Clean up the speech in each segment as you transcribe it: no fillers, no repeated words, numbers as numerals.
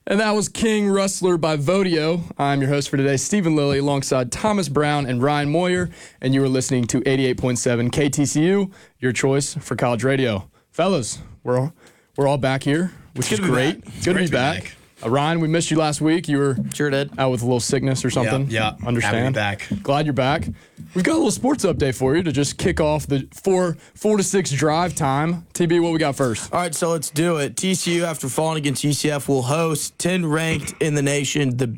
And that was King Rustler by Vodio. I'm your host for today, Stephen Lilly, alongside Thomas Brown and Ryan Moyer. And you are listening to 88.7 KTCU, your choice for college radio. Fellas, we're all back here, which is great. It's good to be back. Ryan, we missed you last week. You were sure did out with a little sickness or something. Yeah. Understand. Happy to be back. Glad you're back. We've got a little sports update for you to just kick off the 4 to 6 drive time. TB, what we got first? All right, so let's do it. TCU, after falling against UCF, will host 10 ranked in the nation, the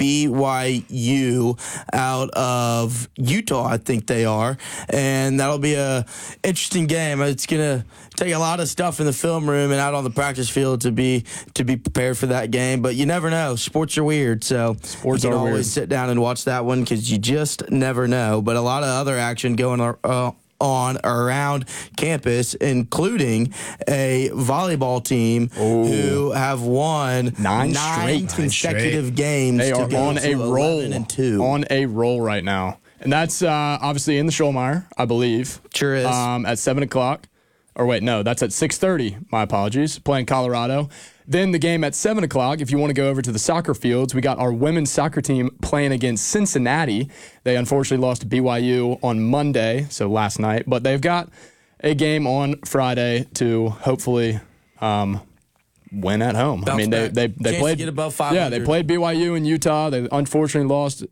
BYU out of Utah, I think they are. And that'll be a interesting game. It's going to take a lot of stuff in the film room and out on the practice field to be prepared for that game. But you never know. Sports are weird, so sports you can are always weird. sit down and watch that one because you just never know. But a lot of other action going on around campus, including a volleyball team who have won nine consecutive games. They are on a roll. 11-2. On a roll right now. And that's obviously in the Schollmeyer, I believe. Sure is. At 7 o'clock. Or wait, no, that's at 6:30. My apologies. Playing Colorado. Then the game at 7 o'clock, if you want to go over to the soccer fields, we got our women's soccer team playing against Cincinnati. They unfortunately lost to BYU on Monday, so last night. But they've got a game on Friday to hopefully win at home. Bounce they played get above 500. Yeah, they played BYU in Utah. They unfortunately lost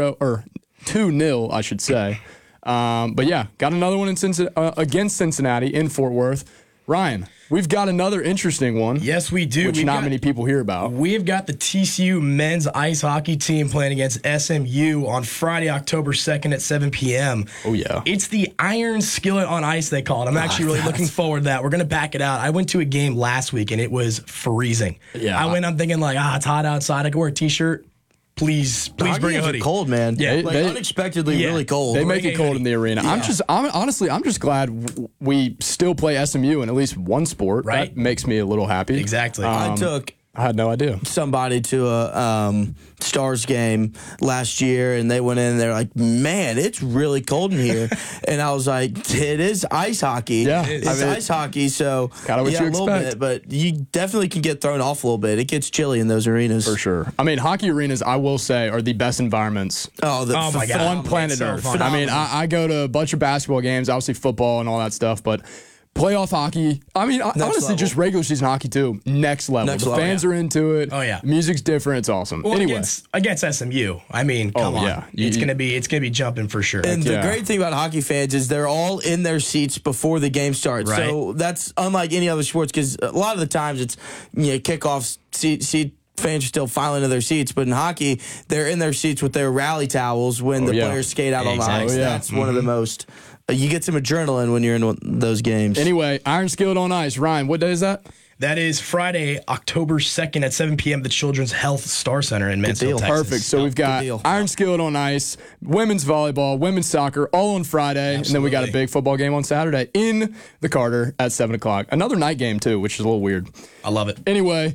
2-0, I should say. But yeah, got another one against Cincinnati in Fort Worth. Ryan, we've got another interesting one. Yes, we do. Which not many people hear about. We've got the TCU men's ice hockey team playing against SMU on Friday, October 2nd at 7 p.m. Oh, yeah. It's the Iron Skillet on Ice, they call it. I'm actually really looking forward to that. We're going to back it out. I went to a game last week, and it was freezing. Yeah. I'm thinking like, it's hot outside. I can wear a T-shirt. Please bring a hoodie. Cold, man. Yeah, unexpectedly really cold. They make it cold in the arena. Yeah. I'm just glad we still play SMU in at least one sport. Right. That makes me a little happy. Exactly. I had no idea. Somebody to a Stars game last year, and they went in and they're like, man, it's really cold in here. And I was like, it is ice hockey. Yeah. It's ice hockey, so kinda what you a little expect. bit, but you definitely can get thrown off a little bit. It gets chilly in those arenas. For sure. I mean, hockey arenas, I will say, are the best environments Oh my God. on planet so Earth. fun. I mean, I go to a bunch of basketball games, obviously football and all that stuff, but playoff hockey, I mean, honestly, level. just regular season hockey too. Next level. The fans are into it. Oh, yeah. Music's different. It's awesome. Well, anyway. against SMU. I mean, come on. Yeah. It's gonna be jumping for sure. And the great thing about hockey fans is they're all in their seats before the game starts. Right. So that's unlike any other sports because a lot of the times it's kickoffs, seat fans are still filing to their seats, but in hockey, they're in their seats with their rally towels when the players skate out on the ice. That's one of the most. You get some adrenaline when you're in those games. Anyway, Iron Skillet on Ice. Ryan, what day is that? That is Friday, October 2nd at 7 p.m. at the Children's Health Star Center in Mansfield, Texas. Perfect. So we've got Iron Skillet on Ice, women's volleyball, women's soccer, all on Friday. Absolutely. And then we got a big football game on Saturday in the Carter at 7 o'clock. Another night game, too, which is a little weird. I love it. Anyway,